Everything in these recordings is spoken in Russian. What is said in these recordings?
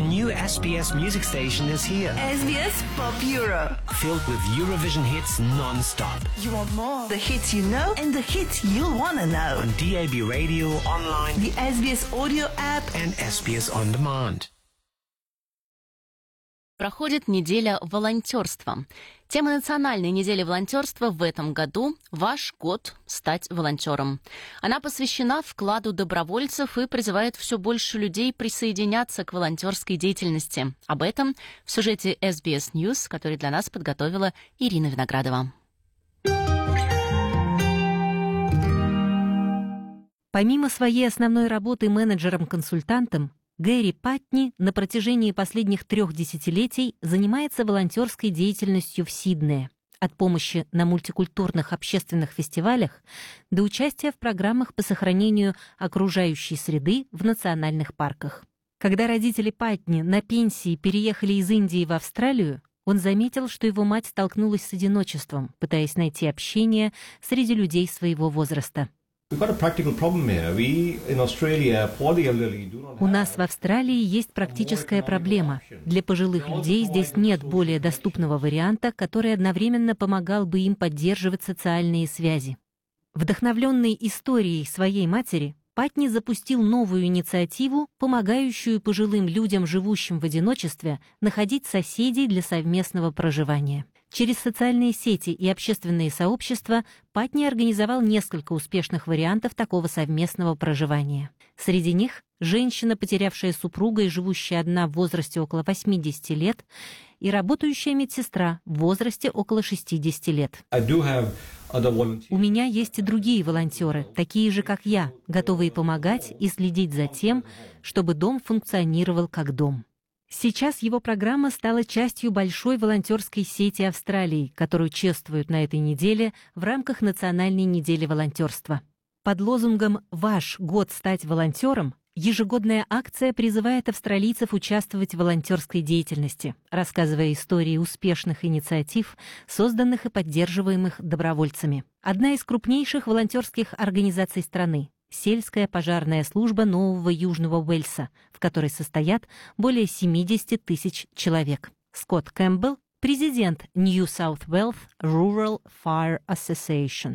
new SBS music station is here. SBS Pop Euro. Filled with Eurovision hits non-stop. You want more? The hits you know and the hits you'll want to know. On DAB radio, online, the SBS audio app and SBS On Demand. Проходит неделя волонтерства. Тема национальной недели волонтерства в этом году – «Ваш год стать волонтером». Она посвящена вкладу добровольцев и призывает все больше людей присоединяться к волонтерской деятельности. Об этом в сюжете SBS News, который для нас подготовила Ирина Виноградова. Помимо своей основной работы менеджером-консультантом, Гэри Патни на протяжении последних 3 десятилетий занимается волонтерской деятельностью в Сиднее, от помощи на мультикультурных общественных фестивалях до участия в программах по сохранению окружающей среды в национальных парках. Когда родители Патни на пенсии переехали из Индии в Австралию, он заметил, что его мать столкнулась с одиночеством, пытаясь найти общение среди людей своего возраста. У нас в Австралии есть практическая проблема. Для пожилых людей здесь нет более доступного варианта, который одновременно помогал бы им поддерживать социальные связи. Вдохновленный историей своей матери, Патни запустил новую инициативу, помогающую пожилым людям, живущим в одиночестве, находить соседей для совместного проживания. Через социальные сети и общественные сообщества Патни организовал несколько успешных вариантов такого совместного проживания. Среди них женщина, потерявшая супруга и живущая одна в возрасте около 80 лет, и работающая медсестра в возрасте около 60 лет. У меня есть и другие волонтеры, такие же, как я, готовые помогать и следить за тем, чтобы дом функционировал как дом. Сейчас его программа стала частью большой волонтерской сети Австралии, которую чествуют на этой неделе в рамках Национальной недели волонтерства. Под лозунгом «Ваш год стать волонтером» ежегодная акция призывает австралийцев участвовать в волонтерской деятельности, рассказывая истории успешных инициатив, созданных и поддерживаемых добровольцами. Одна из крупнейших волонтерских организаций страны — сельская пожарная служба Нового Южного Уэльса, в которой состоят более 70 тысяч человек. Скотт Кэмпбелл, президент New South Wales Rural Fire Association.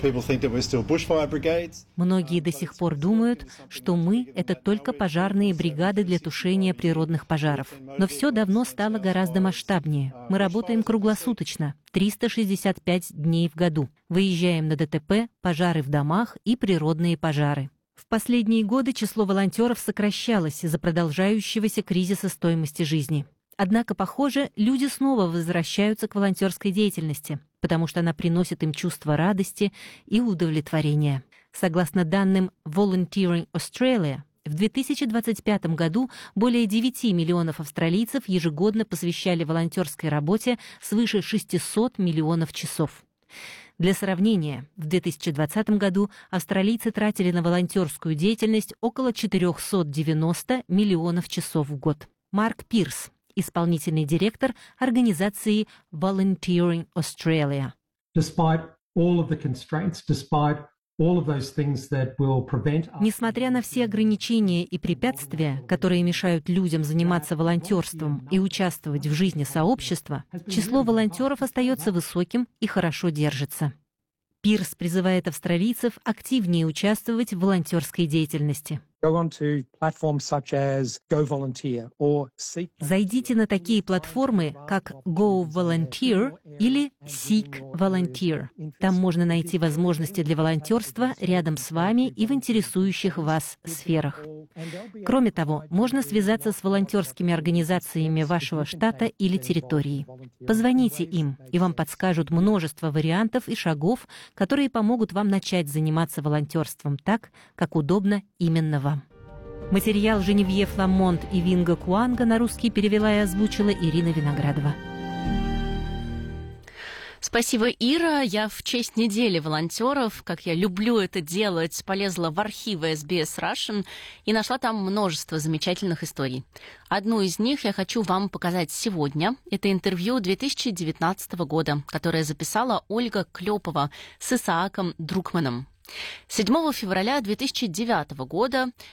Многие до сих пор думают, что мы — это только пожарные бригады для тушения природных пожаров. Но все давно стало гораздо масштабнее. Мы работаем круглосуточно, 365 дней в году. Выезжаем на ДТП, пожары в домах и природные пожары. В последние годы число волонтеров сокращалось из-за продолжающегося кризиса стоимости жизни. Однако, похоже, люди снова возвращаются к волонтерской деятельности, потому что она приносит им чувство радости и удовлетворения. Согласно данным Volunteering Australia, в 2025 году более 9 миллионов австралийцев ежегодно посвящали волонтерской работе свыше 600 миллионов часов. Для сравнения, в 2020 году австралийцы тратили на волонтерскую деятельность около 490 миллионов часов в год. Марк Пирс, исполнительный директор организации Volunteering Australia. Несмотря на все ограничения и препятствия, которые мешают людям заниматься волонтерством и участвовать в жизни сообщества, число волонтеров остается высоким и хорошо держится. Пирс призывает австралийцев активнее участвовать в волонтерской деятельности. Зайдите на такие платформы, как Go Volunteer или Seek Volunteer. Там можно найти возможности для волонтерства рядом с вами и в интересующих вас сферах. Кроме того, можно связаться с волонтерскими организациями вашего штата или территории. Позвоните им, и вам подскажут множество вариантов и шагов, которые помогут вам начать заниматься волонтерством так, как удобно именно вам. Материал Женевьев Ламонт и Винга Куанга на русский перевела и озвучила Ирина Виноградова. Спасибо, Ира. Я в честь недели волонтеров, как я люблю это делать, полезла в архивы SBS Russian и нашла там множество замечательных историй. Одну из них я хочу вам показать сегодня. Это интервью 2019 года, которое записала Ольга Клёпова с Исааком Друкманом. 7 февраля 2009 года